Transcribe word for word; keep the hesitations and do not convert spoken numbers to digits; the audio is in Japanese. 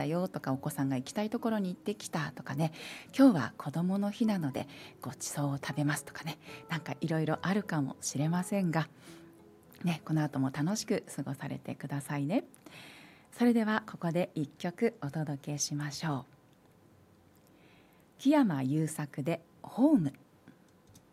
よとか、お子さんが行きたいところに行ってきたとかね、今日は子どもの日なのでごちそうを食べますとかね、なんかいろいろあるかもしれませんが、ね、この後も楽しく過ごされてくださいね。それではここで一曲お届けしましょう。木山裕作でホーム。